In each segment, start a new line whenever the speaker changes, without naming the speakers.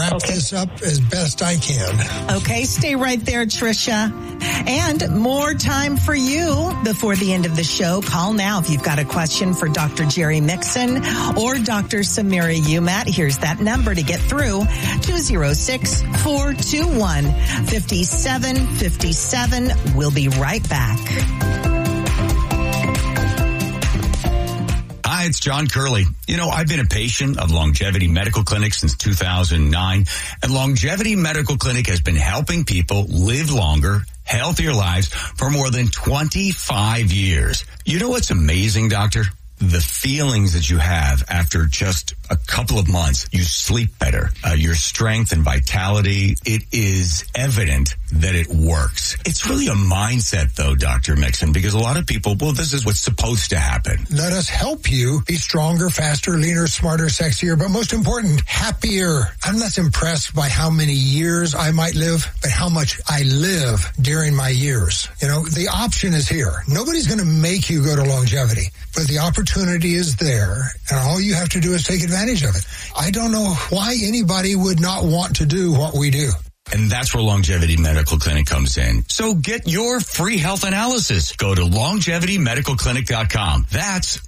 wrap this up as best I can.
Okay, stay right there, Tricia. And more time for you before the end of the show. Call now if you've got a question for Dr. Jerry Mixon or Dr. Samira Umat. Here's that number to get through, 206-421-5757. We'll be right back.
Hi, it's John Curley. You know, I've been a patient of Longevity Medical Clinic since 2009, and Longevity Medical Clinic has been helping people live longer, healthier lives for more than 25 years. You know what's amazing, Doctor? The feelings that you have after just a couple of months. You sleep better. Your strength and vitality, it is evident that it works. It's really a mindset, though, Dr. Mixon, because a lot of people, well, this is what's supposed to happen.
Let us help you be stronger, faster, leaner, smarter, sexier, but most important, happier. I'm less impressed by how many years I might live, but how much I live during my years. You know, the option is here. Nobody's going to make you go to longevity, but the opportunity is there, and all you have to do is take advantage of it. I don't know why anybody would not want to do what we do.
And that's where Longevity Medical Clinic comes in. So get your free health analysis. Go to LongevityMedicalClinic.com. That's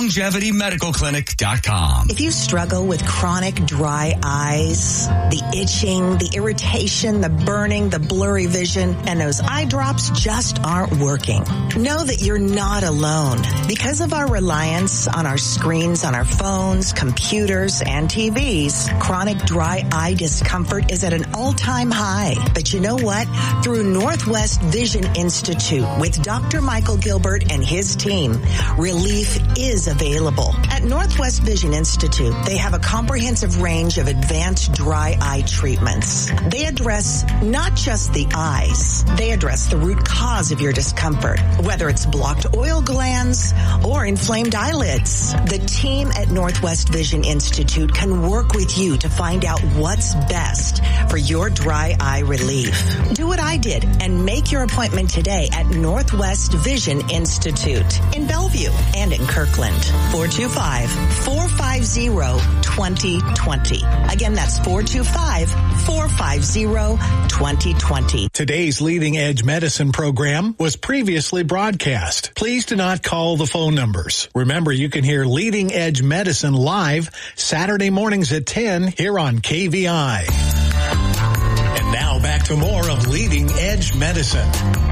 LongevityMedicalClinic.com.
If you struggle with chronic dry eyes, the itching, the irritation, the burning, the blurry vision, and those eye drops just aren't working, know that you're not alone. Because of our reliance on our screens, on our phones, computers, and TVs, chronic dry eye discomfort is at an all-time high. But you know what? Through Northwest Vision Institute with Dr. Michael Gilbert and his team, relief is available. At Northwest Vision Institute, they have a comprehensive range of advanced dry eye treatments. They address not just the eyes, they address the root cause of your discomfort, whether it's blocked oil glands or inflamed eyelids. The team at Northwest Vision Institute can work with you to find out what's best for your dry eye relief. Do what I did and make your appointment today at Northwest Vision Institute in Bellevue and in Kirkland. 425-450-2020. Again, that's 425-450-2020.
Today's Leading Edge Medicine program was previously broadcast. Please do not call the phone numbers. Remember, you can hear Leading Edge Medicine live Saturday mornings at 10 here on KVI. And now back to more of Leading Edge Medicine.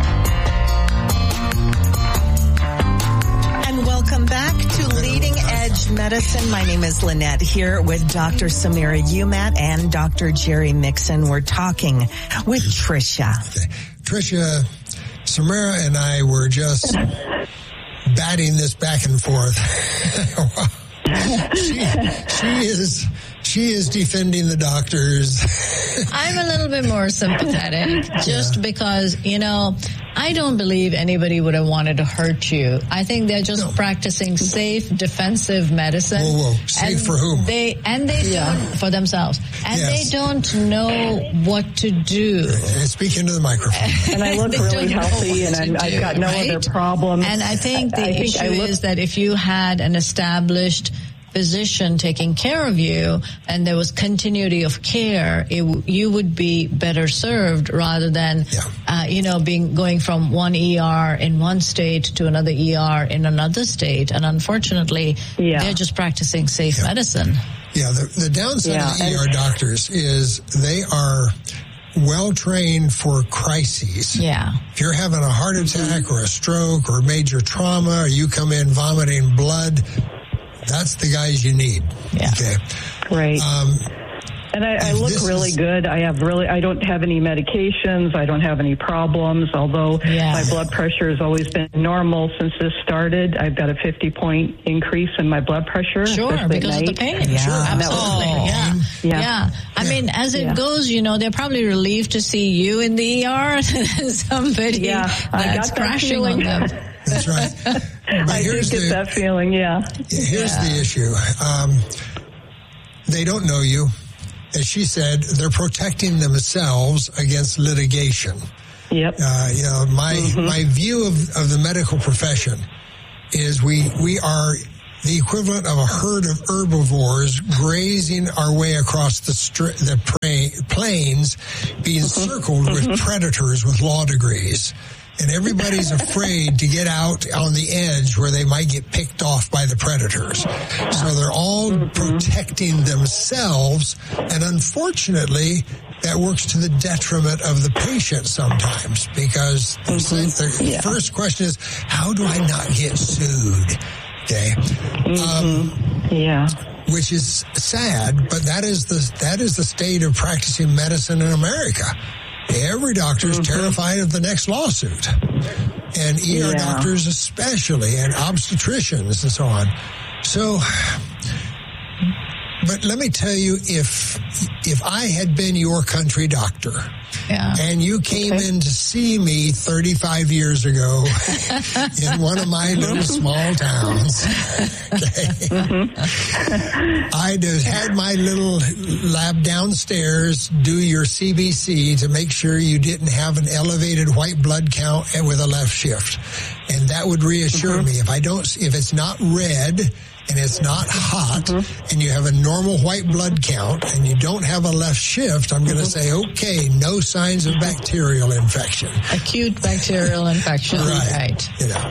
And welcome back to Leading Edge Medicine. My name is Lynette here with Dr. Samira Umat and Dr. Jerry Mixon. We're talking with Tricia.
Okay. Tricia, Samira and I were just batting this back and forth. She is defending the doctors.
I'm a little bit more sympathetic just because, you know, I don't believe anybody would have wanted to hurt you. I think they're just practicing safe, defensive medicine.
Whoa. Safe for whom?
They don't, for themselves. And they don't know what to do.
Speak into the microphone.
And I look really healthy and I've got no other problems.
And I think the issue is that if you had an established physician taking care of you and there was continuity of care, you would be better served rather than, going from one ER in one state to another ER in another state. And unfortunately, they're just practicing safe medicine.
Yeah, the downside of the ER doctors is they are well-trained for crises.
Yeah.
If you're having a heart attack or a stroke or major trauma, or you come in vomiting blood, that's the guys you need.
Yeah.
Okay.
Right. And I look really good. I don't have any medications. I don't have any problems, although my blood pressure has always been normal since this started. I've got a 50-point increase in my blood pressure.
Sure, because of the pain.
Yeah.
Sure, absolutely. Yeah. I mean, as it goes, they're probably relieved to see you in the ER than somebody that's crashing on them.
That's right.
I do get that feeling,
Here's the issue. They don't know you. As she said, they're protecting themselves against litigation.
Yep.
My view of the medical profession is we are the equivalent of a herd of herbivores grazing our way across the plains, being circled with predators with law degrees. And everybody's afraid to get out on the edge where they might get picked off by the predators. So they're all protecting themselves. And unfortunately, that works to the detriment of the patient sometimes, because the first question is, how do I not get sued? Okay. Which is sad, but that is the state of practicing medicine in America. Every doctor is terrified of the next lawsuit, and ER doctors especially, and obstetricians and so on. So, but let me tell you, if I had been your country doctor, and you came in to see me 35 years ago in one of my little small towns, I'd have had my little lab downstairs do your CBC to make sure you didn't have an elevated white blood count with a left shift. And that would reassure me. If it's not red and it's not hot, and you have a normal white blood count and you don't have a left shift, I'm going to say, okay, no signs of bacterial infection.
Acute bacterial infection. Right.
You know.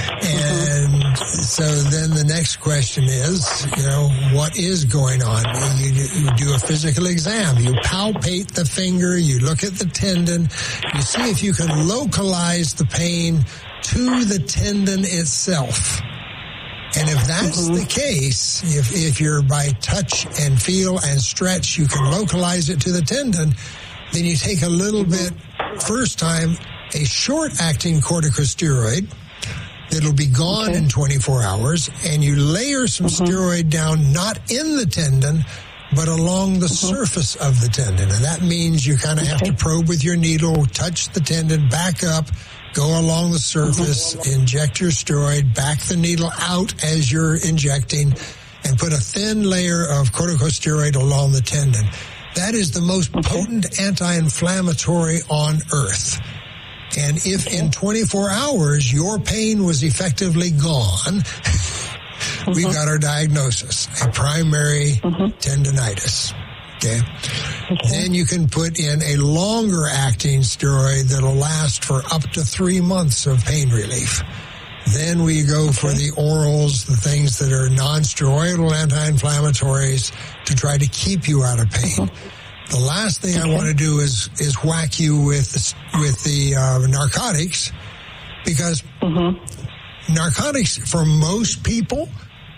And so then the next question is, what is going on? You do a physical exam. You palpate the finger. You look at the tendon. You see if you can localize the pain to the tendon itself. And if that's the case, if you're by touch and feel and stretch, you can localize it to the tendon, then you take a little bit, first time, a short-acting corticosteroid that'll be gone in 24 hours, and you layer some steroid down, not in the tendon, but along the surface of the tendon. And that means you kind of have to probe with your needle, touch the tendon, back up, go along the surface, inject your steroid, back the needle out as you're injecting, and put a thin layer of corticosteroid along the tendon. That is the most potent anti-inflammatory on earth. And if in 24 hours your pain was effectively gone, we've got our diagnosis, a primary tendinitis. Okay. Then you can put in a longer acting steroid that'll last for up to 3 months of pain relief. Then we go for the orals, the things that are non-steroidal anti-inflammatories to try to keep you out of pain. The last thing I want to do is whack you with the narcotics, because narcotics for most people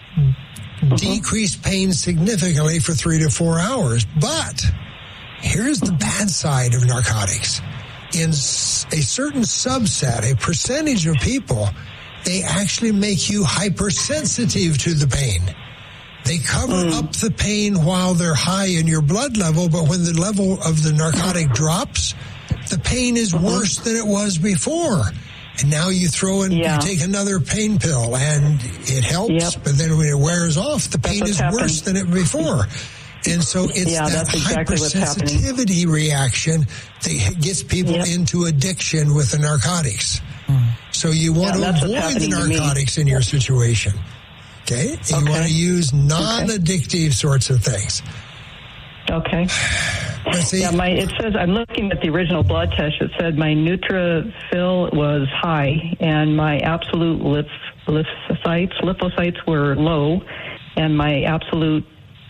decrease pain significantly for 3 to 4 hours. But here's the bad side of narcotics. In a certain subset, a percentage of people, they actually make you hypersensitive to the pain. They cover up the pain while they're high in your blood level, but when the level of the narcotic drops, the pain is worse than it was before. And now you throw in, you take another pain pill, and it helps, but then when it wears off, the pain is worse than it before. And so it's that hypersensitivity reaction that gets people into addiction with the narcotics. So you want to avoid the narcotics in your situation. Okay? You want to use non-addictive sorts of things.
Okay. It says, I'm looking at the original blood test. It said my neutrophil was high and my absolute lymphocytes were low, and my absolute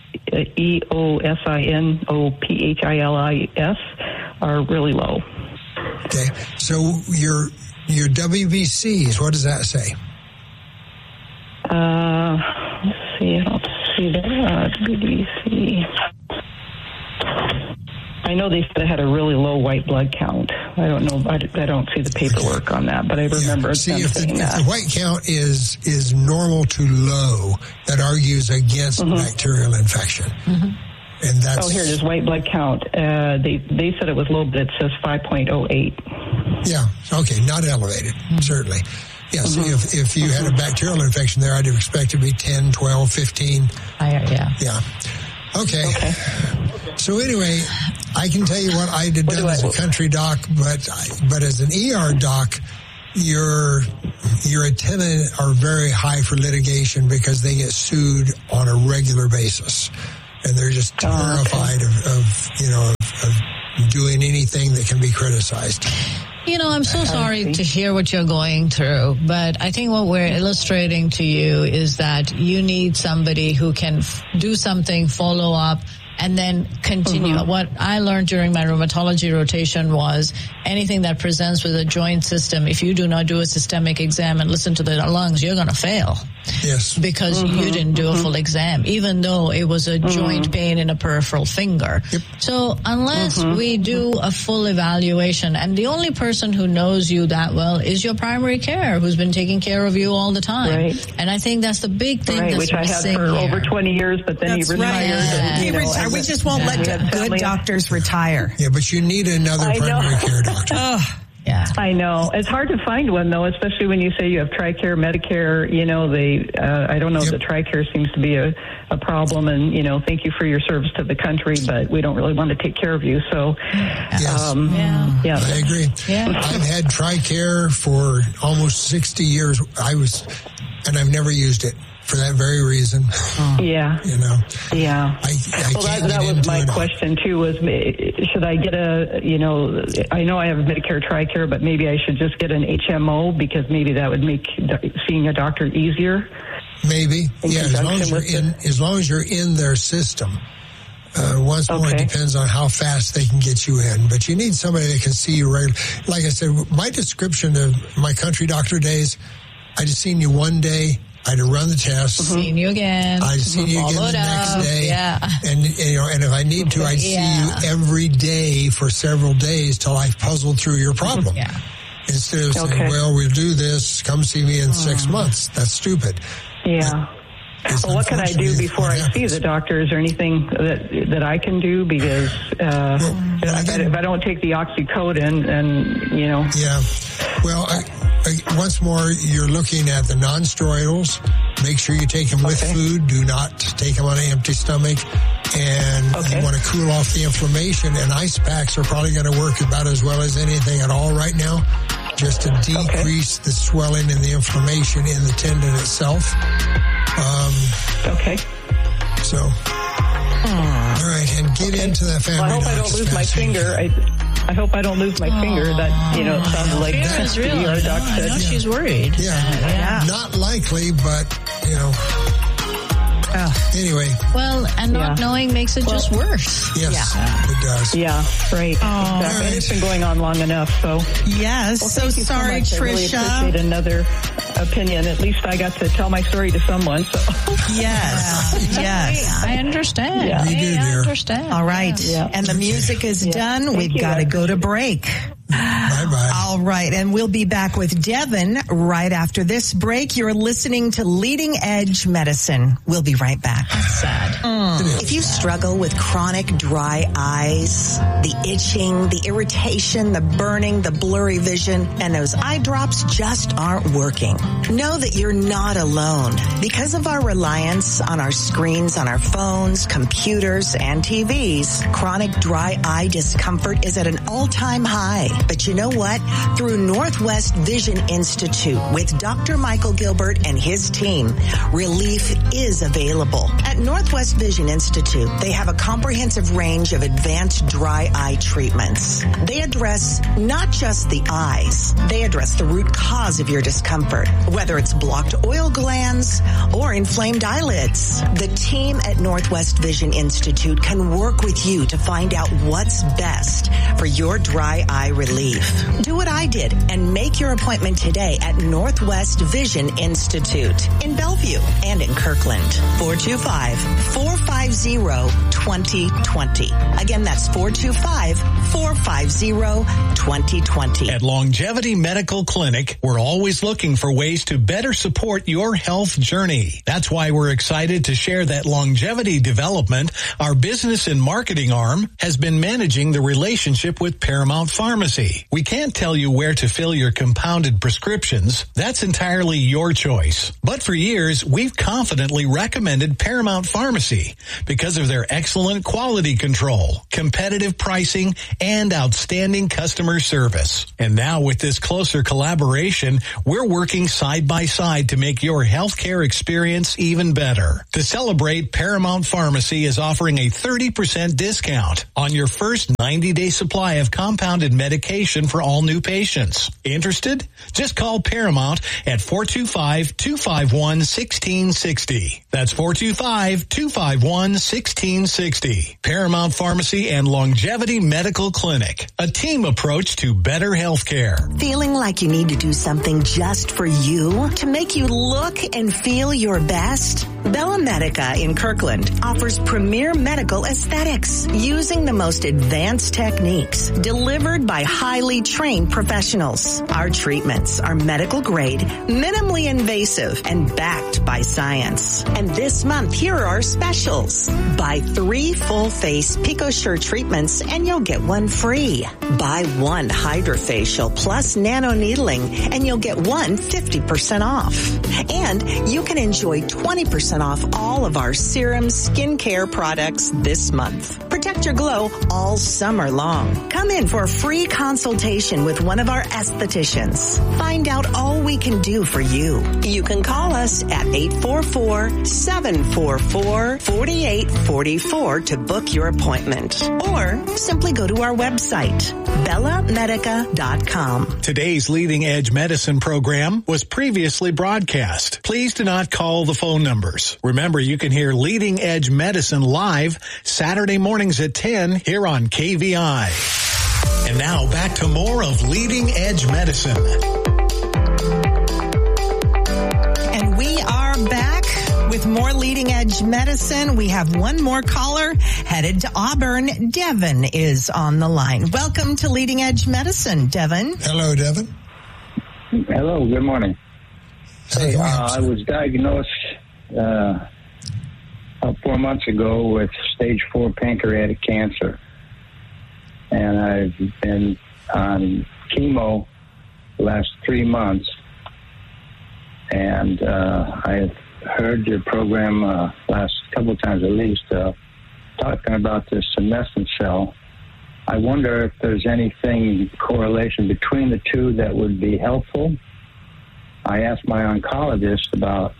eosinophils are really low.
Okay. So your WBCs, what does that say?
Let's see. I don't see that. WBC. I know they said I had a really low white blood count. I don't know. I don't see the paperwork on that, but I remember saying that. If the
white count is normal to low, that argues against bacterial infection. And that's,
here it is, white blood count. They said it was low, but it says 5.08.
Yeah. Okay. Not elevated, certainly. Yes. If you had a bacterial infection there, I'd expect it to be 10, 12, 15.
Higher,
Yeah. Okay. So anyway, I can tell you what I had done as a country doc, but as an ER doc, your attendant are very high for litigation because they get sued on a regular basis, and they're just terrified of doing anything that can be criticized.
I'm so sorry to hear what you're going through, but I think what we're illustrating to you is that you need somebody who can do something, follow up, and then continue. What I learned during my rheumatology rotation was anything that presents with a joint system, if you do not do a systemic exam and listen to the lungs, you're going to fail.
Yes.
Because you didn't do a full exam, even though it was a joint pain in a peripheral finger.
Yep.
So unless we do a full evaluation, and the only person who knows you that well is your primary care, who's been taking care of you all the time.
Right.
And I think that's the big thing that's
which I had for over 20 years, but then he retired.
Right. We just won't let good doctors retire.
Yeah, but you need another primary care doctor.
Yeah,
I know. It's hard to find one, though, especially when you say you have TRICARE, Medicare. I don't know if the TRICARE seems to be a problem, and, thank you for your service to the country, but we don't really want to take care of you. So,
yes.
I
agree.
Yeah.
I've had TRICARE for almost 60 years. And I've never used it. For that very reason.
Yeah.
Yeah.
That was my question too, was should I get I know I have Medicare TRICARE, but maybe I should just get an HMO because maybe that would make seeing a doctor easier.
Maybe. Yeah, as long as you're in their system. Once more, it depends on how fast they can get you in. But you need somebody that can see you regularly. Like I said, my description of my country doctor days, I just seen you one day. I'd run the test.
Seen you again.
I'd see you again the next day. Yeah. And if I need to, I'd see you every day for several days till I puzzled through your problem.
Yeah.
Instead of saying, well, we'll do this, come see me in 6 months. That's stupid.
Yeah. Well, what can I do before I see the doctor? Is there anything that I can do? Because if I don't take the oxycodone, and
Yeah. Well, once more, you're looking at the non-steroidals. Make sure you take them with food. Do not take them on an empty stomach. And you want to cool off the inflammation. And ice packs are probably going to work about as well as anything at all right now, just to decrease the swelling and the inflammation in the tendon itself. So, all right, and get into that family.
Well, I hope I don't lose my finger. I hope I don't lose my finger. That it sounded like the doc said.
I know she's worried.
Yeah, not likely, but anyway.
Well, and not knowing makes it just worse.
Yes, it does.
Yeah, right. Exactly. Right. It's been going on long enough, so.
Yes,
well, so sorry,
so
Tricia. I really appreciate another opinion. At least I got to tell my story to someone, so.
Yes, yes.
I understand.
Yeah. We do,
I understand.
All right. Yeah. And the music is done. We've got to go to break.
Bye-bye.
All right, and we'll be back with Devin right after this break. You're listening to Leading Edge Medicine. We'll be right back.
Sad.
If you struggle with chronic dry eyes, the itching, the irritation, the burning, the blurry vision, and those eye drops just aren't working, know that you're not alone. Because of our reliance on our screens, on our phones, computers, and TVs, chronic dry eye discomfort is at an all-time high. But you know what? Through Northwest Vision Institute with Dr. Michael Gilbert and his team, relief is available. At Northwest Vision Institute, they have a comprehensive range of advanced dry eye treatments. They address not just the eyes, they address the root cause of your discomfort, whether it's blocked oil glands or inflamed eyelids. The team at Northwest Vision Institute can work with you to find out what's best for your dry eye relief. Do what I did and make your appointment today at Northwest Vision Institute in Bellevue and in Kirkland. 425-450-2020. Again, that's 425-450-2020.
At Longevity Medical Clinic, we're always looking for ways to better support your health journey. That's why we're excited to share that Longevity Development, our business and marketing arm, has been managing the relationship with Paramount Pharmacy. Pharmacy. We can't tell you where to fill your compounded prescriptions. That's entirely your choice. But for years, we've confidently recommended Paramount Pharmacy because of their excellent quality control, competitive pricing, and outstanding customer service. And now with this closer collaboration, we're working side by side to make your healthcare experience even better. To celebrate, Paramount Pharmacy is offering a 30% discount on your first 90-day supply of compounded medication for all new patients. Interested? Just call Paramount at 425-251-1660. That's 425-251-1660. Paramount Pharmacy and Longevity Medical Clinic. A team approach to better health care.
Feeling like you need to do something just for you to make you look and feel your best? Bella Medica in Kirkland offers premier medical aesthetics using the most advanced techniques delivered by highly trained professionals. Our treatments are medical grade, minimally invasive, and backed by science. And this month, here are our specials. Buy 3 full-face PicoSure treatments and you'll get 1 free. Buy 1 HydraFacial plus nano needling and you'll get 1 50% off. And you can enjoy 20% off all of our serum skincare products this month. Protect your glow all summer long. Come in for a free consultation with one of our estheticians. Find out all we can do for you. You can call us at 844-744-4844 to book your appointment. Or simply go to our website, bellamedica.com.
Today's Leading Edge Medicine program was previously broadcast. Please do not call the phone numbers. Remember, you can hear Leading Edge Medicine live Saturday mornings at 10 here on KVI. And now back to more of Leading Edge Medicine.
And we are back with more Leading Edge Medicine. We have one more caller headed to Auburn. Devin is on the line. Welcome to Leading Edge Medicine, Devin.
Hello, Devin.
Hello, good morning. Hey, I was diagnosed 4 months ago with stage 4 pancreatic cancer. And I've been on chemo the last 3 months. And I've heard your program last couple of times at least talking about this senescent cell. I wonder if there's anything correlation between the two that would be helpful. I asked my oncologist about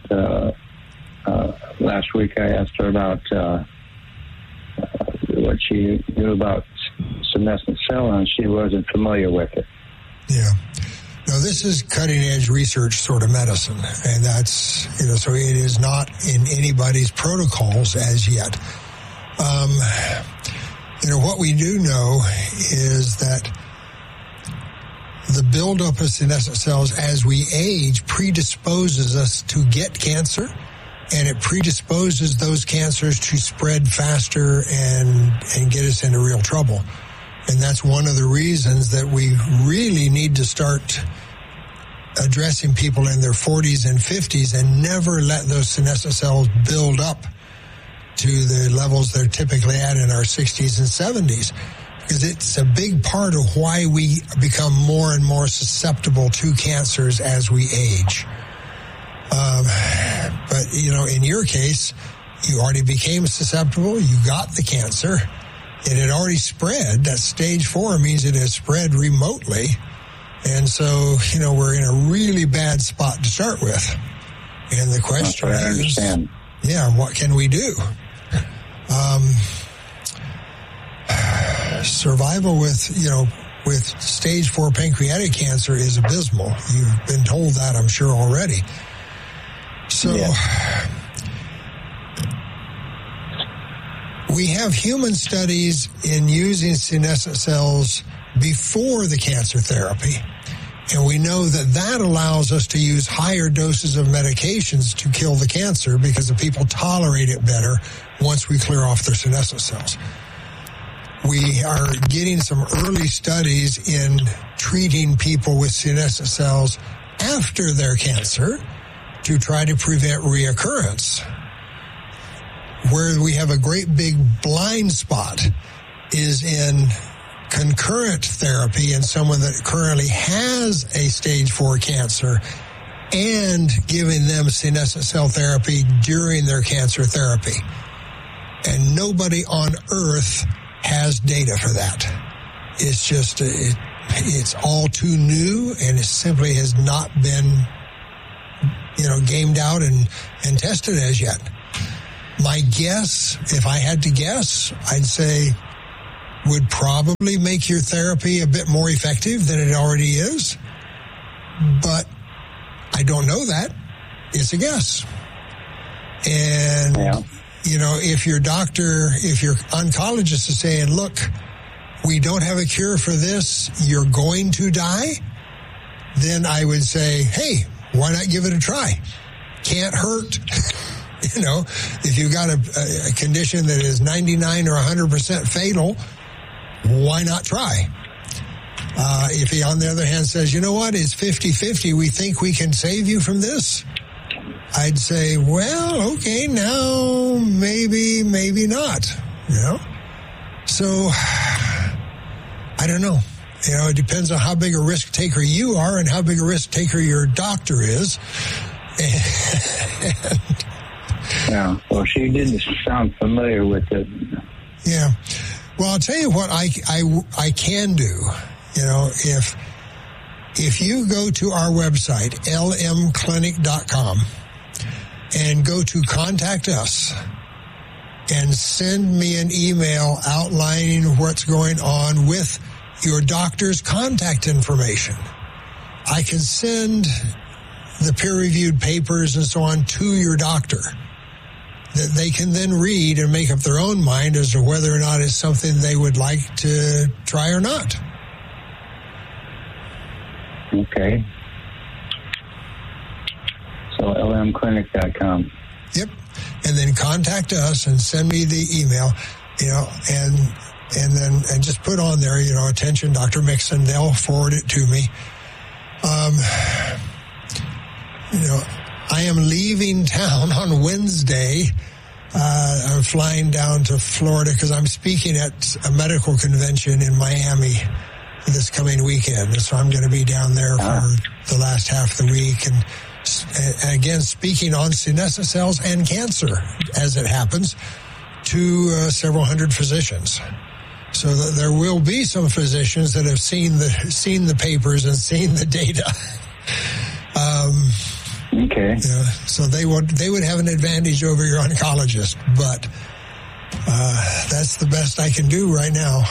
last week. I asked her about what she knew about senescent cell, and she wasn't familiar with it.
Yeah. No, this is cutting-edge research sort of medicine, and that's, so it is not in anybody's protocols as yet. What we do know is that the buildup of senescent cells as we age predisposes us to get cancer, and it predisposes those cancers to spread faster and get us into real trouble. And that's one of the reasons that we really need to start addressing people in their 40s and 50s and never let those senescent cells build up to the levels they're typically at in our 60s and 70s. Because it's a big part of why we become more and more susceptible to cancers as we age. But, in your case, you already became susceptible. You got the cancer. It had already spread. That stage 4 means it has spread remotely. And so, we're in a really bad spot to start with. And the question is, what can we do? Survival with stage 4 pancreatic cancer is abysmal. You've been told that, I'm sure, already. So, we have human studies in using senescent cells before the cancer therapy. And we know that allows us to use higher doses of medications to kill the cancer because the people tolerate it better once we clear off their senescent cells. We are getting some early studies in treating people with senescent cells after their cancer to try to prevent reoccurrence. Where we have a great big blind spot is in concurrent therapy in someone that currently has a stage 4 cancer and giving them senescent cell therapy during their cancer therapy. And nobody on earth has data for that. It's just, it's all too new, and it simply has not been, gamed out and tested as yet. My guess, if I had to guess, I'd say would probably make your therapy a bit more effective than it already is. But I don't know that. It's a guess. And, if your oncologist is saying, look, we don't have a cure for this, you're going to die, then I would say, hey, why not give it a try? Can't hurt. If you've got a condition that is 99 or 100% fatal, why not try? If he, on the other hand, says, you know what, it's 50-50, we think we can save you from this, I'd say, well, okay, now maybe not, So, I don't know. It depends on how big a risk taker you are and how big a risk taker your doctor is.
Yeah, well, she didn't sound familiar with it.
Yeah. Well, I'll tell you what I can do. If you go to our website, lmclinic.com, and go to Contact Us and send me an email outlining what's going on with your doctor's contact information, I can send the peer-reviewed papers and so on to your doctor that they can then read and make up their own mind as to whether or not it's something they would like to try or not.
Okay. So lmclinic.com.
Yep. And then contact us and send me the email, and then just put on there, attention, Dr. Mixon. They'll forward it to me. I am leaving town on Wednesday. I'm flying down to Florida because I'm speaking at a medical convention in Miami this coming weekend. So I'm going to be down there for the last half of the week. And again, speaking on senescent cells and cancer, as it happens, to several hundred physicians. So there will be some physicians that have seen the papers and seen the data.
Okay.
So they would have an advantage over your oncologist, but that's the best I can do right now.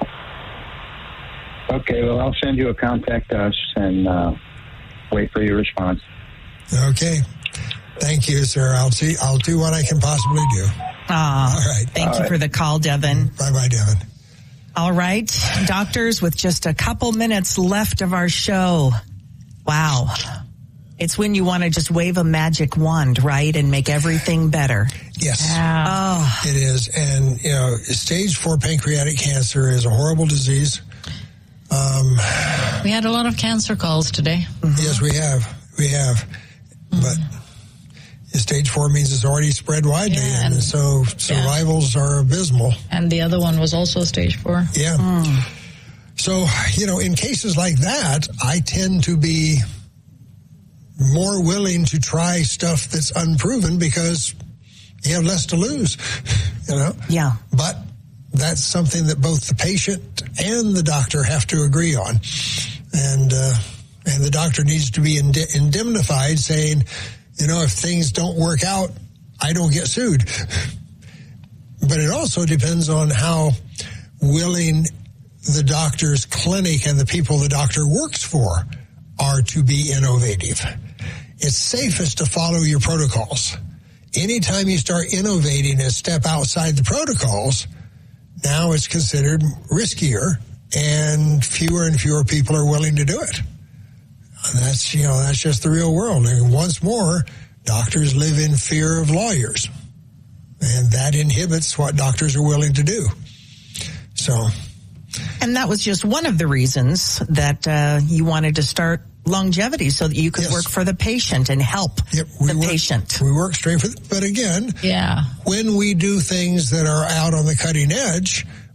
Okay, well, I'll send you a Contact Us and wait for your response.
Okay. Thank you, sir. I'll do what I can possibly do.
All right. Thank you for the call, Devin.
Bye-bye, Devin.
All right. Doctors, with just a couple minutes left of our show. Wow. It's when you want to just wave a magic wand, right, and make everything better.
Yes.
Yeah.
It is. And, stage 4 pancreatic cancer is a horrible disease.
We had a lot of cancer calls today.
Mm-hmm. Yes, we have. But stage 4 means it's already spread widely, and so survivals are abysmal.
And the other one was also stage 4.
Yeah. So, in cases like that, I tend to be more willing to try stuff that's unproven because you have less to lose,
Yeah.
But that's something that both the patient and the doctor have to agree on. And the doctor needs to be indemnified, saying, if things don't work out, I don't get sued. But it also depends on how willing the doctor's clinic and the people the doctor works for are to be innovative. It's safest to follow your protocols. Anytime you start innovating and step outside the protocols, now it's considered riskier, and fewer people are willing to do it. And that's just the real world. And once more, doctors live in fear of lawyers, and that inhibits what doctors are willing to do. So,
and that was just one of the reasons that you wanted to start longevity, so that you could work for the patient and help the patient.
We work straight for but again, when we do things that are out on the cutting edge,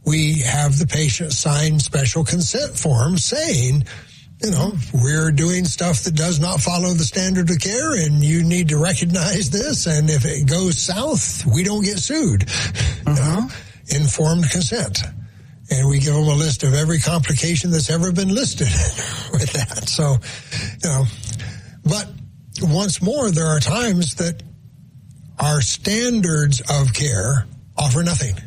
we have the patient sign special consent forms saying, we're doing stuff that does not follow the standard of care, and you need to recognize this. And if it goes south, we don't get sued. Informed consent. And we give them a list of every complication that's ever been listed with that. So, but once more, there are times that our standards of care offer nothing.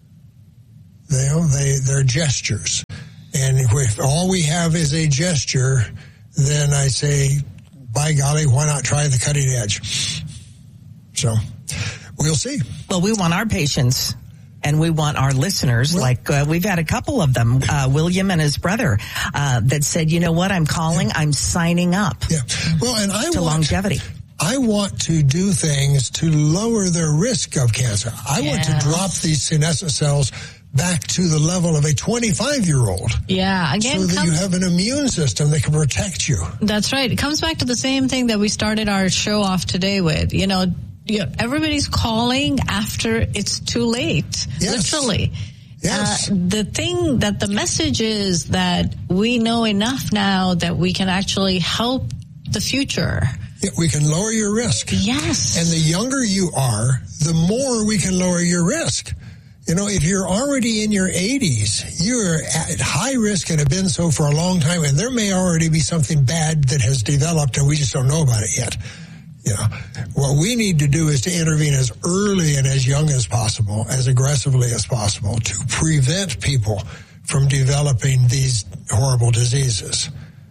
They're gestures. And if all we have is a gesture, then I say, by golly, why not try the cutting edge? So we'll see.
Well, we want our patients and we want our listeners, we've had a couple of them, William and his brother, that said, you know what, I'm calling, I'm signing up longevity.
I want to do things to lower their risk of cancer. I want to drop these senescent cells back to the level of a 25-year-old.
Yeah, again,
so that you have an immune system that can protect you.
That's right. It comes back to the same thing that we started our show off today with. Everybody's calling after it's too late.
Yes.
Literally.
Yes.
The message is that we know enough now that we can actually help the future.
Yeah, we can lower your risk.
Yes.
And the younger you are, the more we can lower your risk. If you're already in your 80s, you're at high risk and have been so for a long time, and there may already be something bad that has developed and we just don't know about it yet. What we need to do is to intervene as early and as young as possible, as aggressively as possible, to prevent people from developing these horrible diseases.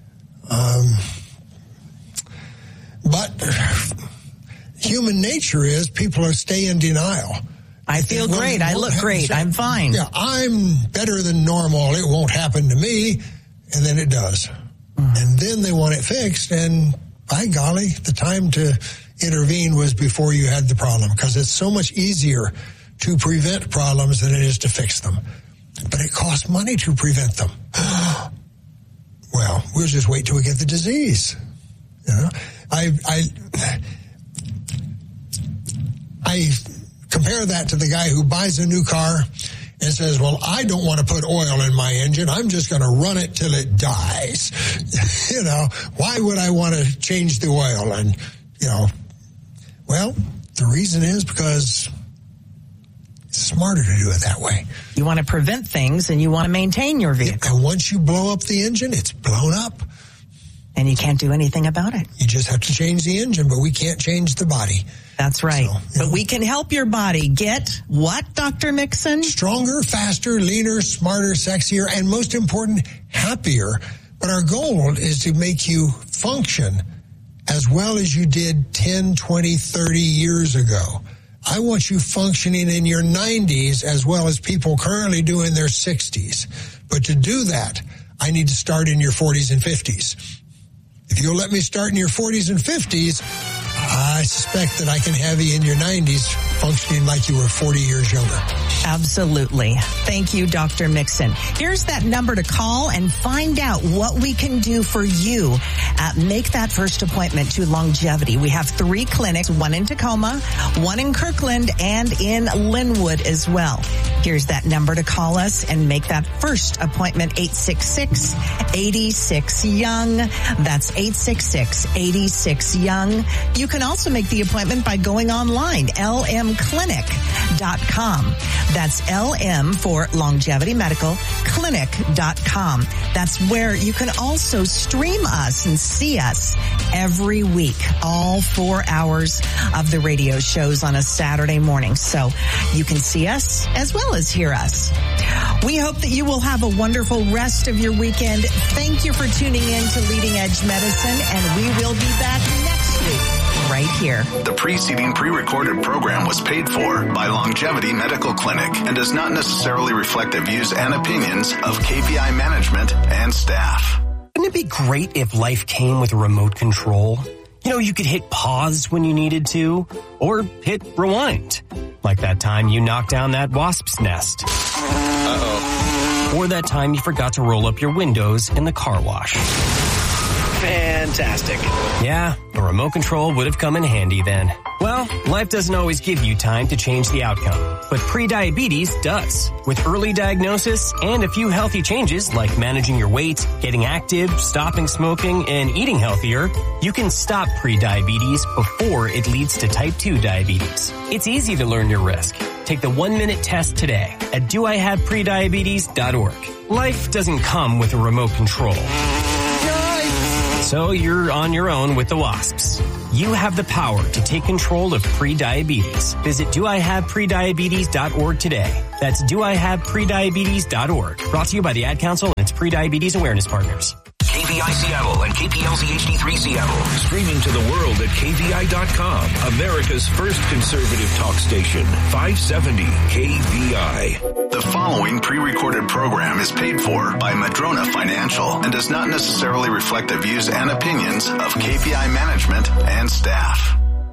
But human nature is people stay in denial.
I feel great. I look great. I'm fine.
Yeah, I'm better than normal. It won't happen to me. And then it does. And then they want it fixed. And by golly, the time to intervene was before you had the problem, because it's so much easier to prevent problems than it is to fix them. But it costs money to prevent them. Well, we'll just wait till we get the disease. I compare that to the guy who buys a new car and says, well, I don't want to put oil in my engine. I'm just going to run it till it dies. Why would I want to change the oil? And, well, the reason is because it's smarter to do it that way.
You want to prevent things and you want to maintain your vehicle.
And once you blow up the engine, it's blown up.
And you can't do anything about it.
You just have to change the engine, but we can't change the body.
That's right. But we can help your body get what, Dr. Mixon?
Stronger, faster, leaner, smarter, sexier, and most important, happier. But our goal is to make you function as well as you did 10, 20, 30 years ago. I want you functioning in your 90s as well as people currently do in their 60s. But to do that, I need to start in your 40s and 50s. If you'll let me start in your 40s and 50s, I suspect that I can have you in your 90s functioning like you were 40 years younger.
Absolutely. Thank you, Dr. Mixon. Here's that number to call and find out what we can do for you. Make that first appointment to Longevity. We have 3 clinics, one in Tacoma, one in Kirkland, and in Linwood as well. Here's that number to call us and make that first appointment, 866-86-YOUNG. That's 866-86-YOUNG. You can also make the appointment by going online, lmclinic.com. That's LM for Longevity Medical, clinic.com. That's where you can also stream us and see us every week, all 4 hours of the radio shows on a Saturday morning. So you can see us as well as hear us. We hope that you will have a wonderful rest of your weekend. Thank you for tuning in to Leading Edge Medicine, and we will be back next week right here.
The preceding pre-recorded program was paid for by Longevity Medical Clinic and does not necessarily reflect the views and opinions of KPI management and staff.
Wouldn't it be great if life came with a remote control? You could hit pause when you needed to, or hit rewind. Like that time you knocked down that wasp's nest. Uh-oh. Or that time you forgot to roll up your windows in the car wash.
Fantastic.
Yeah, a remote control would have come in handy then. Well, life doesn't always give you time to change the outcome, but prediabetes does. With early diagnosis and a few healthy changes like managing your weight, getting active, stopping smoking, and eating healthier, you can stop prediabetes before it leads to type 2 diabetes. It's easy to learn your risk. Take the 1-minute test today at doihaveprediabetes.org. Life doesn't come with a remote control. So you're on your own with the WASPs. You have the power to take control of prediabetes. Visit doihaveprediabetes.org today. That's doihaveprediabetes.org. Brought to you by the Ad Council and its Prediabetes Awareness Partners.
KPI Seattle and KPLZ HD3 Seattle. Streaming to the world at KPI.com. America's first conservative talk station. 570 KPI.
The following pre-recorded program is paid for by Madrona Financial and does not necessarily reflect the views and opinions of KPI management and staff.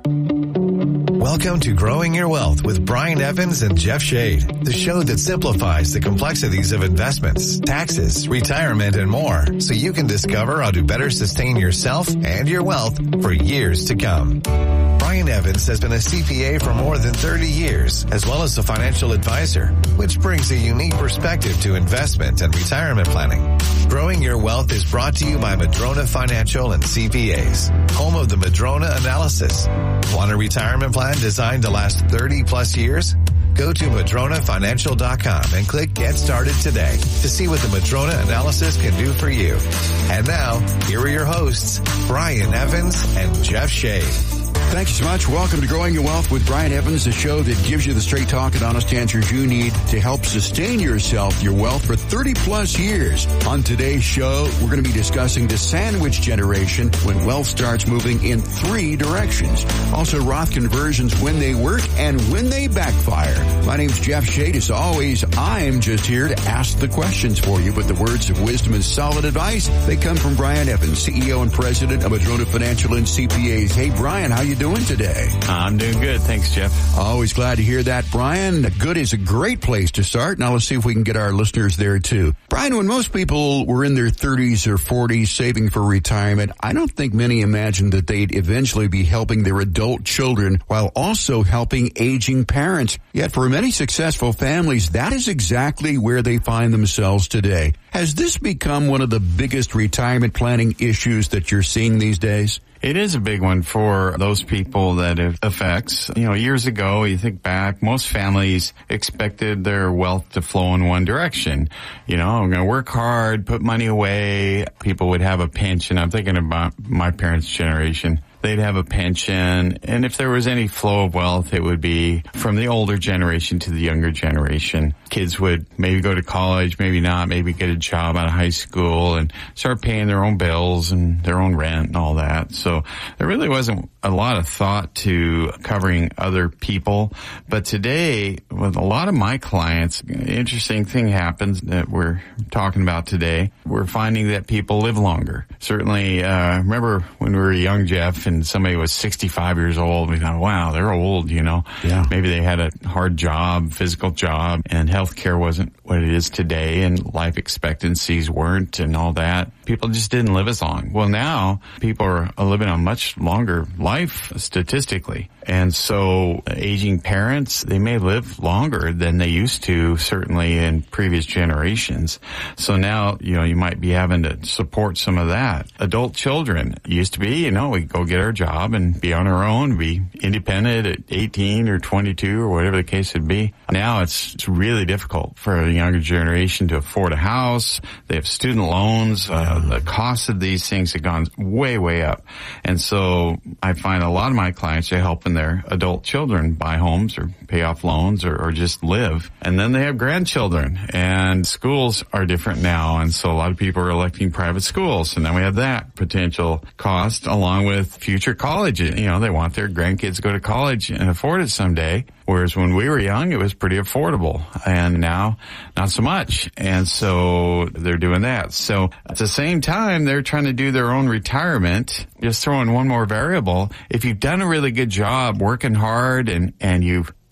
Welcome to Growing Your Wealth with Brian Evans and Jeff Shade, the show that simplifies the complexities of investments, taxes, retirement, and more, so you can discover how to better sustain yourself and your wealth for years to come. Brian Evans has been a CPA for more than 30 years, as well as a financial advisor, which brings a unique perspective to investment and retirement planning. Growing Your Wealth is brought to you by Madrona Financial and CPAs, home of the Madrona Analysis. Want a retirement plan designed to last 30 plus years? Go to MadronaFinancial.com and click Get Started today to see what the Madrona Analysis can do for you. And now, here are your hosts, Brian Evans and Jeff Shade.
Thank you so much. Welcome to Growing Your Wealth with Brian Evans, the show that gives you the straight talk and honest answers you need to help sustain yourself, your wealth for 30 plus years. On today's show, we're going to be discussing the sandwich generation when wealth starts moving in 3 directions. Also, Roth conversions, when they work and when they backfire. My name's Jeff Shade. As always, I'm just here to ask the questions for you, but the words of wisdom and solid advice, they come from Brian Evans, CEO and President of Madrona Financial and CPAs. Hey, Brian, how you doing today?
I'm doing good. Thanks, Jeff.
Always glad to hear that, Brian. Good is a great place to start. Now let's see if we can get our listeners there too. Brian, when most people were in their 30s or 40s saving for retirement, I don't think many imagined that they'd eventually be helping their adult children while also helping aging parents. Yet for many successful families, that is exactly where they find themselves today. Has this become one of the biggest retirement planning issues that you're seeing these days?
It is a big one for those people that it affects. You know, years ago, you think back, most families expected their wealth to flow in one direction. You know, I'm going to work hard, put money away. People would have a pension. I'm thinking about my parents' generation. They'd have a pension, and if there was any flow of wealth, it would be from the older generation to the younger generation. Kids would maybe go to college, maybe not, maybe get a job out of high school and start paying their own bills and their own rent and all that. So there really wasn't a lot of thought to covering other people. But today, with a lot of my clients, an interesting thing happens that we're talking about today. We're finding that people live longer. Certainly, remember when we were young, Jeff, and somebody was 65 years old, we thought, wow, they're old, you know.
Yeah.
Maybe they had a hard job, physical job, and healthcare wasn't what it is today, and life expectancies weren't, and all that. People just didn't live as long. Well, now people are living a much longer life statistically. And so aging parents, they may live longer than they used to, certainly in previous generations. So now, you know, you might be having to support some of that. Adult children used to be, you know, we go get our job and be on our own, be independent at 18 or 22 or whatever the case would be. Now it's really difficult for a younger generation to afford a house. They have student loans. The cost of these things have gone way, way up. And so I find a lot of my clients are helping their adult children buy homes or pay off loans or just live. And then they have grandchildren, and schools are different now. And so a lot of people are electing private schools. And then we have that potential cost along with future college. You know, they want their grandkids to go to college and afford it someday. Whereas when we were young, it was pretty affordable, and now not so much. And so they're doing that. So at the same time, they're trying to do their own retirement. Just throwing one more variable. If you've done a really good job working hard and you've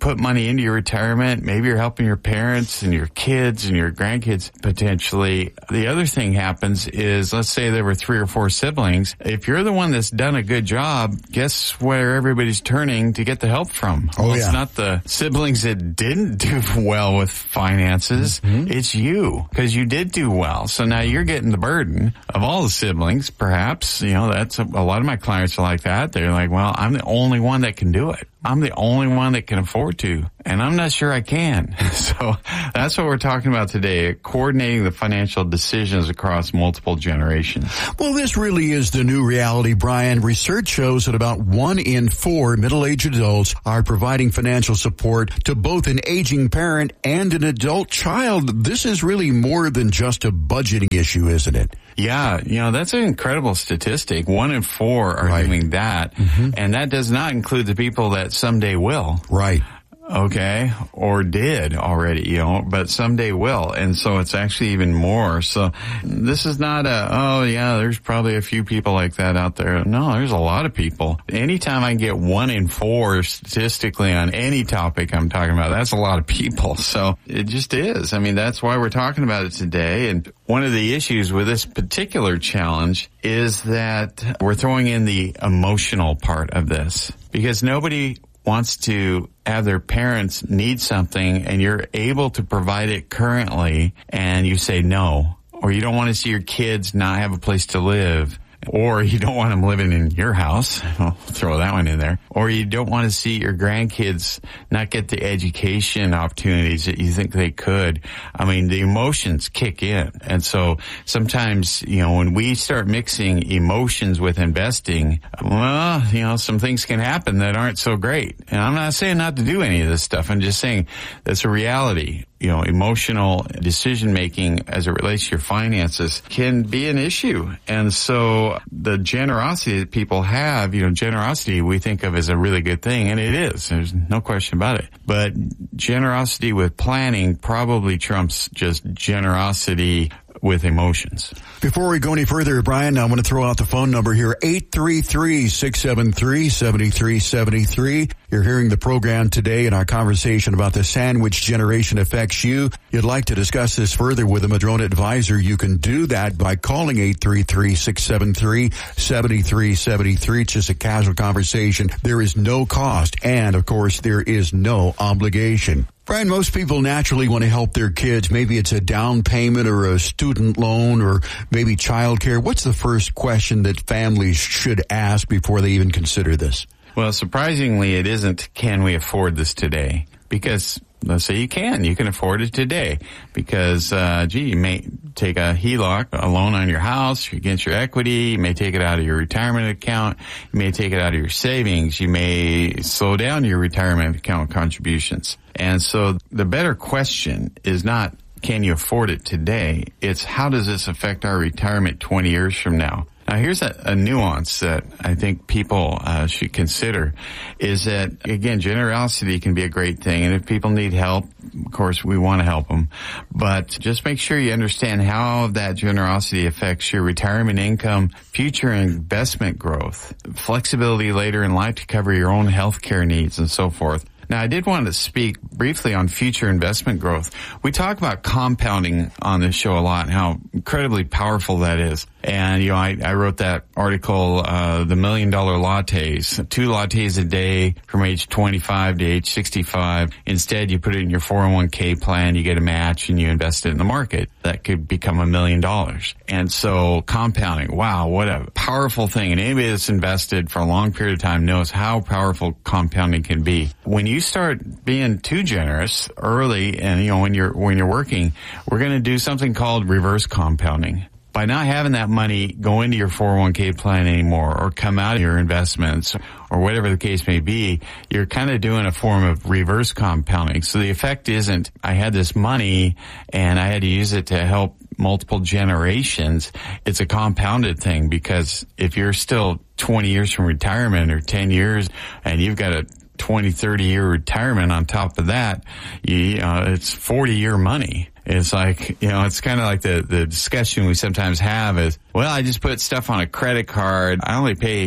put money into your retirement. Maybe you're helping your parents and your kids and your grandkids potentially. The other thing happens is, let's say there were 3 or 4 siblings. If you're the one that's done a good job, guess where everybody's turning to get the help from? It's not the siblings that didn't do well with finances. It's you, because you did do well. So now you're getting the burden of all the siblings, perhaps. That's a lot of my clients are like that. They're like, well, I'm the only one that can do it. I'm the only one that can afford to, and I'm not sure I can. So that's what we're talking about today, coordinating the financial decisions across multiple generations.
Well, this really is the new reality, Brian. Research shows that about 1 in 4 middle-aged adults are providing financial support to both an aging parent and an adult child. This is really more than just a budgeting issue, isn't it?
Yeah, that's an incredible statistic. 1 in 4 are doing that. And that does not include the people that someday will.
Right.
Okay. Or did already, but someday will. And so it's actually even more. So this is not there's probably a few people like that out there. No, there's a lot of people. Anytime I can get 1 in 4 statistically on any topic I'm talking about, that's a lot of people. So it just is. I mean, that's why we're talking about it today. And one of the issues with this particular challenge is that we're throwing in the emotional part of this, because nobody wants to have their parents need something and you're able to provide it currently and you say no, or you don't want to see your kids not have a place to live, or you don't want them living in your house. I'll throw that one in there. Or you don't want to see your grandkids not get the education opportunities that you think they could. I mean, the emotions kick in. And so sometimes, when we start mixing emotions with investing, some things can happen that aren't so great. And I'm not saying not to do any of this stuff. I'm just saying that's a reality. Emotional decision-making as it relates to your finances can be an issue. And so the generosity that people have, generosity we think of as a really good thing, and it is. There's no question about it. But generosity with planning probably trumps just generosity with emotions.
Before we go any further, Brian, I want to throw out the phone number here, 833-673-7373. You're hearing the program today in our conversation about the sandwich generation affects you. You'd like to discuss this further with a Madrona advisor. You can do that by calling 833-673-7373. It's just a casual conversation. There is no cost, and of course, there is no obligation. Brian, most people naturally want to help their kids. Maybe it's a down payment or a student loan or maybe childcare. What's the first question that families should ask before they even consider this?
Well, surprisingly, it isn't, can we afford this today? Because let's say you can afford it today because, you may take a HELOC, a loan on your house against your equity. You may take it out of your retirement account. You may take it out of your savings. You may slow down your retirement account contributions. And so the better question is not, can you afford it today? It's, how does this affect our retirement 20 years from now? Now, here's a nuance that I think people should consider is that, again, generosity can be a great thing. And if people need help, of course, we want to help them. But just make sure you understand how that generosity affects your retirement income, future investment growth, flexibility later in life to cover your own health care needs, and so forth. Now, I did want to speak briefly on future investment growth. We talk about compounding on this show a lot and how incredibly powerful that is. And, I wrote that article, The $1 Million Lattes, 2 lattes a day from age 25 to age 65. Instead, you put it in your 401k plan, you get a match, and you invest it in the market. That could become $1 million. And so compounding, wow, what a powerful thing. And anybody that's invested for a long period of time knows how powerful compounding can be. When you start being too generous early and, when you're working, we're going to do something called reverse compounding. By not having that money go into your 401k plan anymore or come out of your investments or whatever the case may be, you're kind of doing a form of reverse compounding. So the effect isn't, I had this money and I had to use it to help multiple generations. It's a compounded thing, because if you're still 20 years from retirement or 10 years and you've got a 20, 30-year retirement on top of that, it's 40-year money. It's like, it's kind of like the discussion we sometimes have is, well, I just put stuff on a credit card. I only pay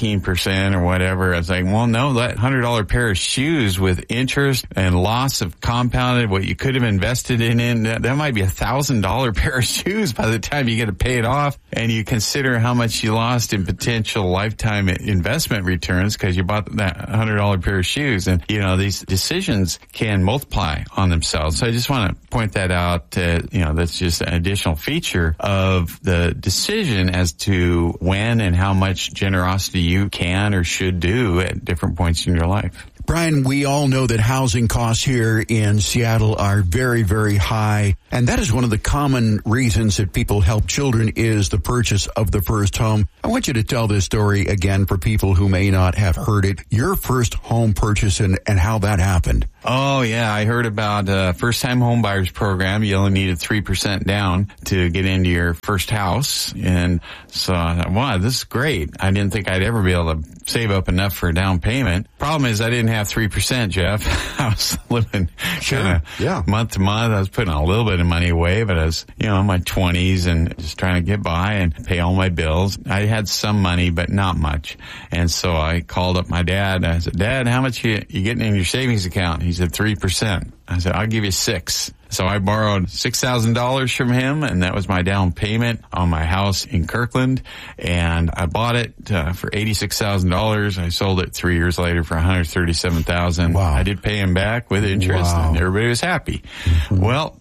18% or whatever. I was like, well, no, that $100 pair of shoes with interest and loss of compounded what you could have invested in that might be $1,000 pair of shoes by the time you get to pay it off. And you consider how much you lost in potential lifetime investment returns because you bought that $100 pair of shoes. And, these decisions can multiply on themselves. So I just want to point that out. That's just an additional feature of the decision as to when and how much generosity you can or should do at different points in your life.
Brian, we all know that housing costs here in Seattle are very, very high. And that is one of the common reasons that people help children is the purchase of the first home. I want you to tell this story again for people who may not have heard it. Your first home purchase and how that happened.
Oh, yeah. I heard about first-time home buyers program. You only needed 3% down to get into your first house. And so I thought, wow, this is great. I didn't think I'd ever be able to save up enough for a down payment. Problem is I didn't have 3%, Jeff. I was living kind of month to month. I was putting a little bit of money away, but I was, in my 20s and just trying to get by and pay all my bills. I had some money, but not much. And so I called up my dad. I said, Dad, how much you getting in your savings account? He said, 3%. I said, I'll give you 6. So I borrowed $6,000 from him, and that was my down payment on my house in Kirkland. And I bought it for $86,000. I sold it 3 years later for $137,000.
Wow.
I did pay him back with interest, and everybody was happy. Mm-hmm. Well,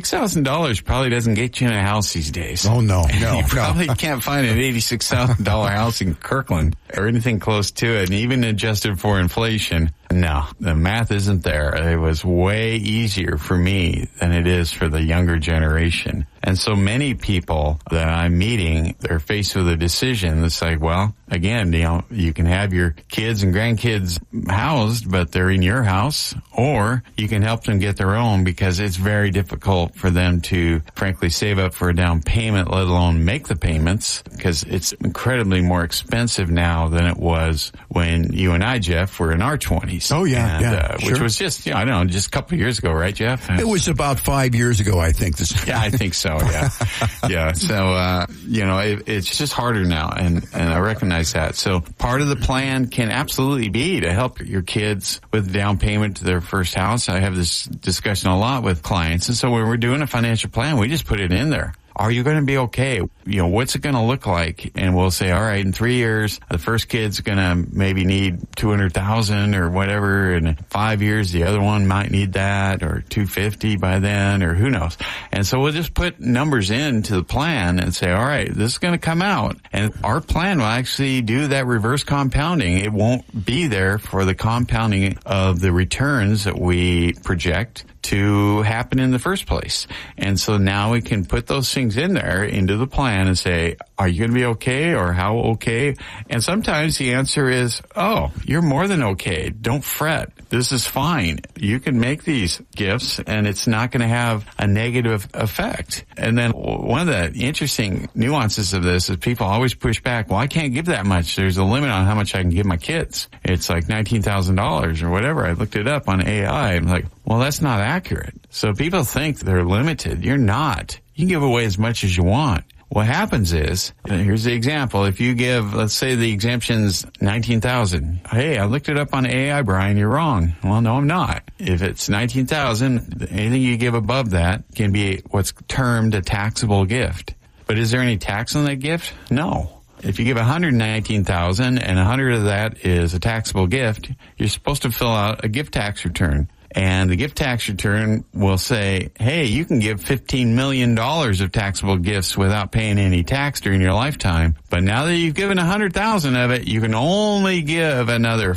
$6,000 probably doesn't get you in a house these days.
Oh, no.
You probably can't find an $86,000 house in Kirkland or anything close to it. And even adjusted for inflation, no, the math isn't there. It was way easier for me than it is for the younger generation. And so many people that I'm meeting, they're faced with a decision that's like, well, again, you can have your kids and grandkids housed, but they're in your house, or you can help them get their own because it's very difficult for them to, frankly, save up for a down payment, let alone make the payments, because it's incredibly more expensive now than it was when you and I, Jeff, were in our 20s.
Oh, yeah,
Which was just, I don't know, just a couple of years ago, right, Jeff?
It was about 5 years ago, I think.
Yeah, I think so. Yeah. So, it's just harder now, and I recognize that. So part of the plan can absolutely be to help your kids with down payment to their first house. I have this discussion a lot with clients. And so when we're doing a financial plan, we just put it in there. Are you going to be okay? What's it going to look like? And we'll say, all right, in 3 years, the first kid's going to maybe need $200,000 or whatever. And in 5 years, the other one might need that, or $250 by then, or who knows. And so we'll just put numbers into the plan and say, all right, this is going to come out. And our plan will actually do that reverse compounding. It won't be there for the compounding of the returns that we project to happen in the first place. And so now we can put those things in there into the plan and say, are you going to be okay, or how okay? And sometimes the answer is, oh, you're more than okay. Don't fret. This is fine. You can make these gifts and it's not going to have a negative effect. And then one of the interesting nuances of this is people always push back, well, I can't give that much. There's a limit on how much I can give my kids. It's like $19,000 or whatever. I looked it up on AI. I'm like, well, that's not accurate. So people think they're limited. You're not. You can give away as much as you want. What happens is, here's the example. If you give, let's say the exemption's $19,000. Hey, I looked it up on AI, Brian, you're wrong. Well, no, I'm not. If it's $19,000, anything you give above that can be what's termed a taxable gift. But is there any tax on that gift? No. If you give $119,000 and $100 of that is a taxable gift, you're supposed to fill out a gift tax return. And the gift tax return will say, hey, you can give $15 million of taxable gifts without paying any tax during your lifetime. But now that you've given $100,000 of it, you can only give another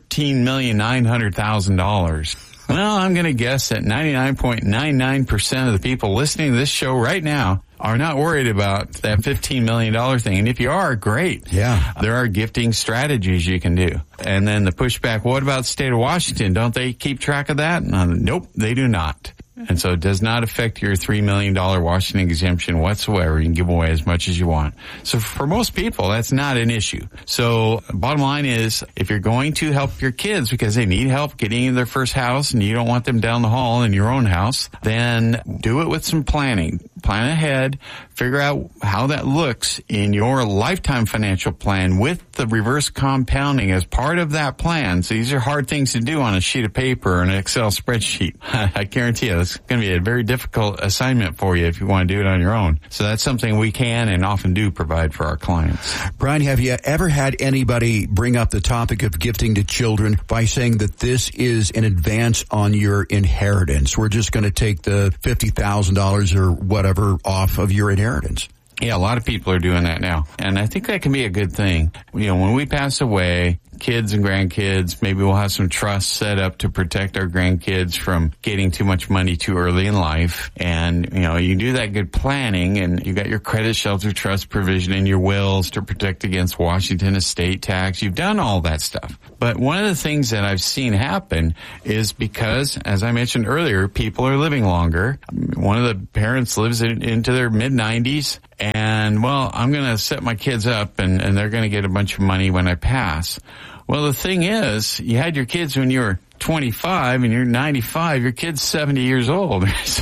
$14,900,000. Well, I'm going to guess that 99.99% of the people listening to this show right now are not worried about that $15 million thing. And if you are, great.
Yeah.
There are gifting strategies you can do. And then the pushback, what about the state of Washington? Don't they keep track of that? Nope, they do not. And so it does not affect your $3 million Washington exemption whatsoever. You can give away as much as you want. So for most people, that's not an issue. So bottom line is, if you're going to help your kids because they need help getting in their first house and you don't want them down the hall in your own house, then do it with some planning. Plan ahead, figure out how that looks in your lifetime financial plan with the reverse compounding as part of that plan. So these are hard things to do on a sheet of paper or an Excel spreadsheet. I guarantee you it's going to be a very difficult assignment for you if you want to do it on your own. So that's something we can and often do provide for our clients.
Brian, have you ever had anybody bring up the topic of gifting to children by saying that this is an advance on your inheritance? We're just going to take the $50,000 or whatever off of your inheritance.
Yeah, a lot of people are doing that now. And I think that can be a good thing. When we pass away, kids and grandkids, maybe we'll have some trusts set up to protect our grandkids from getting too much money too early in life. And, you do that good planning and you got your credit shelter trust provision in your wills to protect against Washington estate tax. You've done all that stuff. But one of the things that I've seen happen is because, as I mentioned earlier, people are living longer. One of the parents lives into their mid-90s. And, I'm going to set my kids up and they're going to get a bunch of money when I pass. Well, the thing is, you had your kids when you were 25 and you're 95, your kid's 70 years old.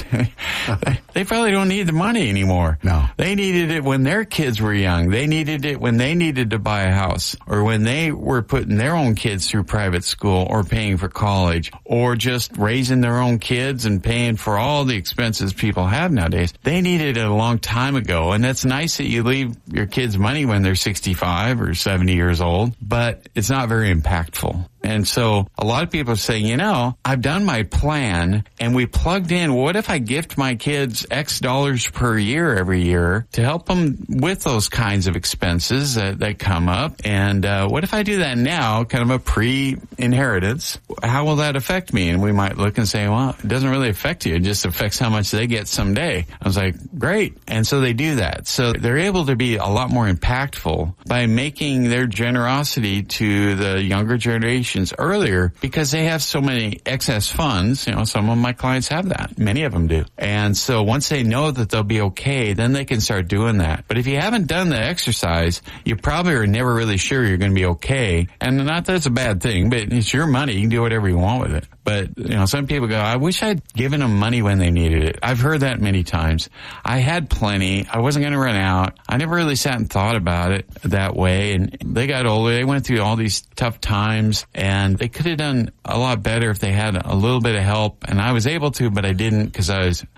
They probably don't need the money anymore.
No.
They needed it when their kids were young. They needed it when they needed to buy a house or when they were putting their own kids through private school or paying for college or just raising their own kids and paying for all the expenses people have nowadays. They needed it a long time ago. And that's nice that you leave your kids money when they're 65 or 70 years old, but it's not very impactful. And so a lot of people are saying, I've done my plan and we plugged in, what if I gift my kids X dollars per year every year to help them with those kinds of expenses that come up? And what if I do that now, kind of a pre-inheritance? How will that affect me? And we might look and say, well, it doesn't really affect you. It just affects how much they get someday. I was like, great. And so they do that. So they're able to be a lot more impactful by making their generosity to the younger generation earlier because they have so many excess funds. Some of my clients have that. Many of them do. And so once they know that they'll be okay, then they can start doing that. But if you haven't done the exercise, you probably are never really sure you're going to be okay. And not that it's a bad thing, but it's your money. You can do whatever you want with it. But, some people go, I wish I'd given them money when they needed it. I've heard that many times. I had plenty. I wasn't going to run out. I never really sat and thought about it that way. And they got older. They went through all these tough times and they could have done a lot better if they had a little bit of help. And I was able to, but I didn't because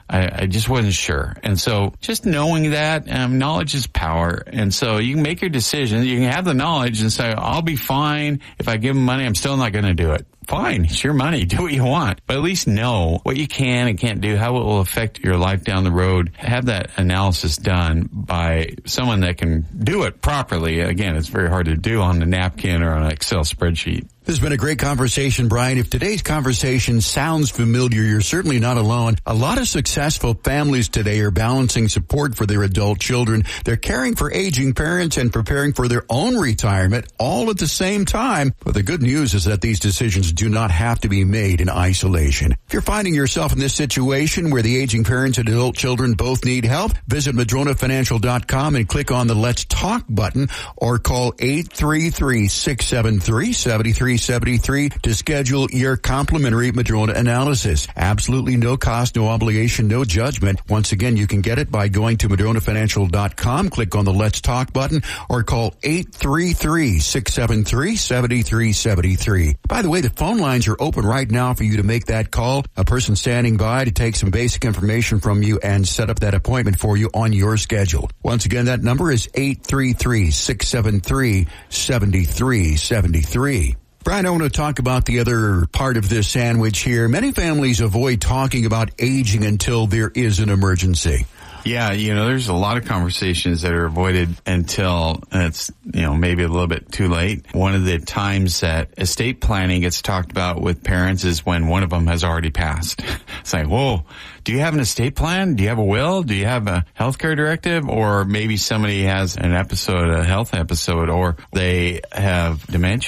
I just wasn't sure. And so just knowing that, knowledge is power. And so you can make your decisions. You can have the knowledge and say, I'll be fine. If I give them money, I'm still not going to do it. Fine, it's your money. Do what you want. But at least know what you can and can't do, how it will affect your life down the road. Have that analysis done by someone that can do it properly. Again, it's very hard to do on a napkin or on an Excel spreadsheet.
This has been a great conversation, Brian. If today's conversation sounds familiar, you're certainly not alone. A lot of successful families today are balancing support for their adult children. They're caring for aging parents and preparing for their own retirement all at the same time. But the good news is that these decisions do not have to be made in isolation. If you're finding yourself in this situation where the aging parents and adult children both need help, visit MadronaFinancial.com and click on the Let's Talk button or call 833-673-7373 to schedule your complimentary Madrona analysis. Absolutely no cost, no obligation, no judgment. Once again, you can get it by going to MadronaFinancial.com, click on the Let's Talk button, or call 833-673-7373. By the way, the phone lines are open right now for you to make that call. A person standing by to take some basic information from you and set up that appointment for you on your schedule. Once again, that number is 833-673-7373. Brian, I want to talk about the other part of this sandwich here. Many families avoid talking about aging until there is an emergency.
Yeah, there's a lot of conversations that are avoided until it's, maybe a little bit too late. One of the times that estate planning gets talked about with parents is when one of them has already passed. It's like, whoa, do you have an estate plan? Do you have a will? Do you have a healthcare directive? Or maybe somebody has a health episode, or they have dementia.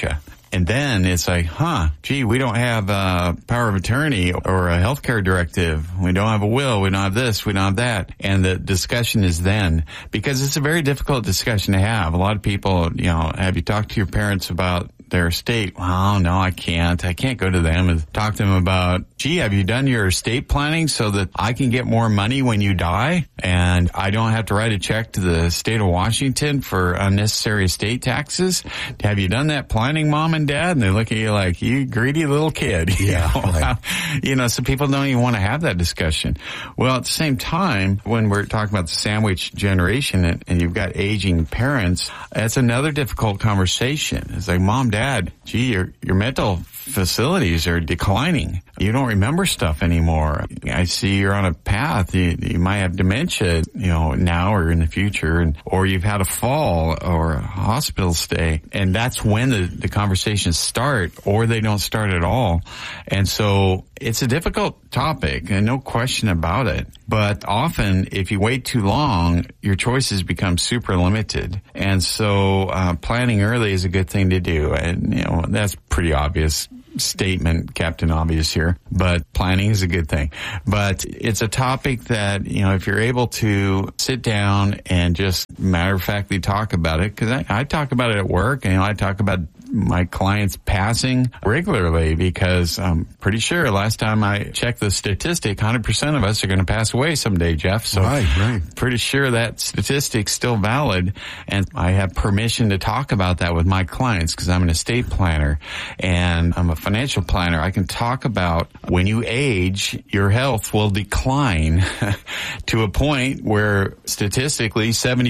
And then it's like, gee, we don't have a power of attorney or a healthcare directive. We don't have a will. We don't have this. We don't have that. And the discussion is then, because it's a very difficult discussion to have. A lot of people, have you talked to your parents about their estate? Well, no, I can't. I can't go to them and talk to them about, gee, have you done your estate planning so that I can get more money when you die and I don't have to write a check to the state of Washington for unnecessary estate taxes? Have you done that planning, Mom and Dad? And they look at you like, you greedy little kid.
Yeah.
So people don't even want to have that discussion. Well, at the same time, when we're talking about the sandwich generation and you've got aging parents, that's another difficult conversation. It's like, Mom, Dad, gee, your mental facilities are declining. You don't remember stuff anymore. I see you're on a path. You might have dementia, now or in the future, or you've had a fall or a hospital stay. And that's when the conversations start, or they don't start at all. And so it's a difficult topic, and no question about it. But often, if you wait too long, your choices become super limited. And so planning early is a good thing to do. And, that's pretty obvious statement, Captain Obvious here, but planning is a good thing. But it's a topic that, if you're able to sit down and just matter-of-factly talk about it, because I talk about it at work, and I talk about my clients passing regularly, because I'm pretty sure last time I checked the statistic, 100% of us are going to pass away someday, Jeff. So
right.
Pretty sure that statistic's still valid, and I have permission to talk about that with my clients because I'm an estate planner and I'm a financial planner. I can talk about when you age, your health will decline to a point where statistically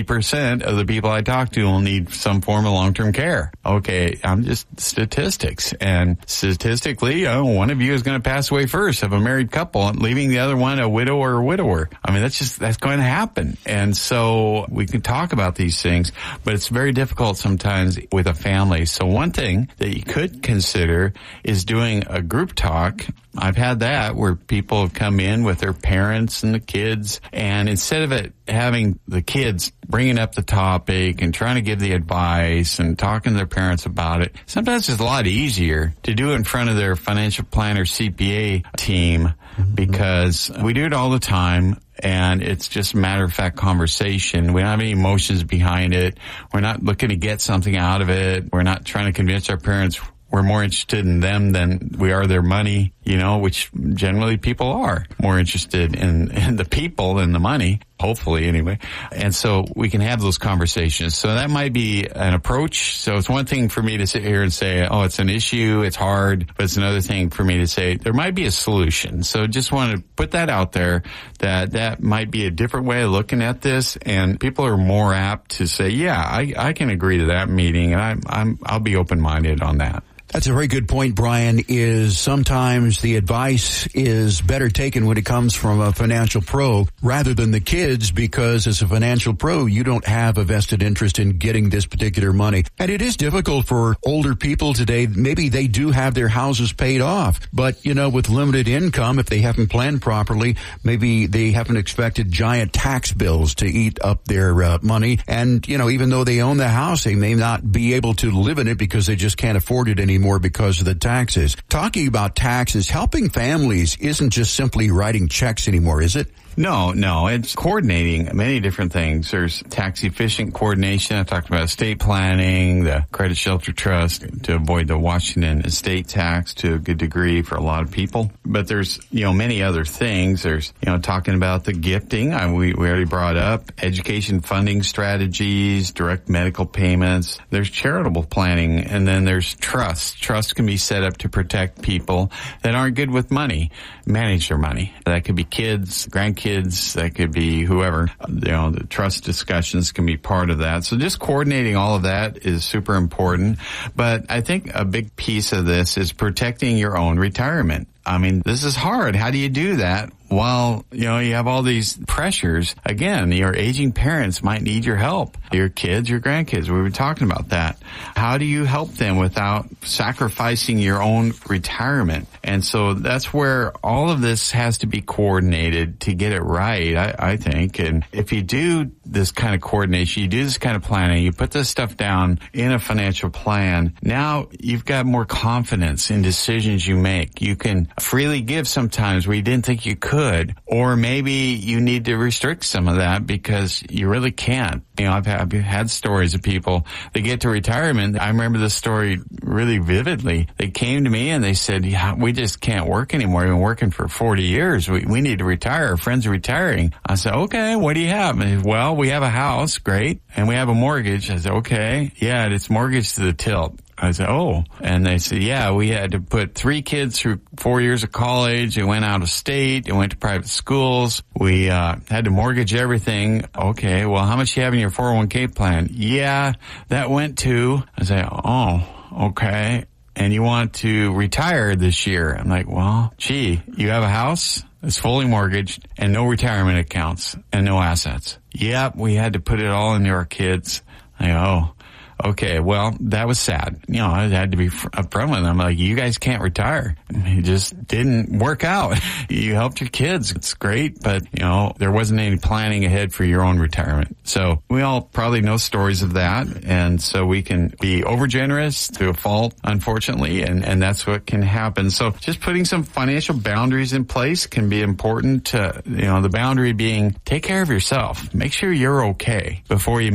70% of the people I talk to will need some form of long-term care. Okay, I'm just statistics. And statistically, one of you is going to pass away first of a married couple, leaving the other one a widow or a widower. I mean, that's going to happen. And so we can talk about these things, but it's very difficult sometimes with a family. So one thing that you could consider is doing a group talk. I've had that where people have come in with their parents and the kids, and instead of it having the kids bringing up the topic and trying to give the advice and talking to their parents about it, sometimes it's a lot easier to do it in front of their financial planner CPA team, because we do it all the time. And it's just a matter-of-fact conversation. We don't have any emotions behind it. We're not looking to get something out of it. We're not trying to convince our parents we're more interested in them than we are their money, which generally people are more interested in the people than the money, hopefully anyway. And so we can have those conversations. So that might be an approach. So it's one thing for me to sit here and say, oh, it's an issue, it's hard, but it's another thing for me to say there might be a solution. So just want to put that out there, that might be a different way of looking at this, and people are more apt to say, yeah, I can agree to that meeting, and I'll be open-minded on that.
That's a very good point, Brian, is sometimes the advice is better taken when it comes from a financial pro rather than the kids, because as a financial pro, you don't have a vested interest in getting this particular money. And it is difficult for older people today. Maybe they do have their houses paid off, but, with limited income, if they haven't planned properly, maybe they haven't expected giant tax bills to eat up their money. And, even though they own the house, they may not be able to live in it because they just can't afford it anymore because of the taxes. Talking about taxes, helping families isn't just simply writing checks anymore, is it?
No, it's coordinating many different things. There's tax efficient coordination. I talked about estate planning, the credit shelter trust to avoid the Washington estate tax to a good degree for a lot of people. But there's, many other things. There's, talking about the gifting. We already brought up education funding strategies, direct medical payments. There's charitable planning, and then there's trust. Trust can be set up to protect people that aren't good with money, manage their money. That could be kids, grandkids, that could be whoever. The trust discussions can be part of that. So just coordinating all of that is super important. But I think a big piece of this is protecting your own retirement. I mean, this is hard. How do you do that while, you have all these pressures. Again, your aging parents might need your help. Your kids, your grandkids, we were talking about that. How do you help them without sacrificing your own retirement? And so that's where all of this has to be coordinated to get it right, I think. And if you do this kind of coordination, you do this kind of planning, you put this stuff down in a financial plan, now you've got more confidence in decisions you make. You can freely give sometimes where you didn't think you could, or maybe you need to restrict some of that because you really can't. I've had stories of people, they get to retirement. I remember this story really vividly. They came to me and they said, we just can't work anymore. We've been working for 40 years. We need to retire. Our friends are retiring. I said, okay, what do you have? And he said, well, we have a house. Great. And we have a mortgage. I said, okay. Yeah, it's mortgaged to the tilt. I said, oh. And they said, yeah, we had to put 3 kids through 4 years of college. They went out of state. They went to private schools. We had to mortgage everything. Okay, well, how much do you have in your 401k plan? Yeah, that went to. I said, oh, okay. And you want to retire this year? I'm like, well, gee, you have a house? It's fully mortgaged and no retirement accounts and no assets. Yep, we had to put it all into our kids. I go, oh. Okay, well, that was sad. I had to be upfront with them. Like, you guys can't retire. It just didn't work out. You helped your kids. It's great, but, there wasn't any planning ahead for your own retirement. So we all probably know stories of that. And so we can be overgenerous to a fault, unfortunately, and that's what can happen. So just putting some financial boundaries in place can be important to, the boundary being take care of yourself. Make sure you're okay before you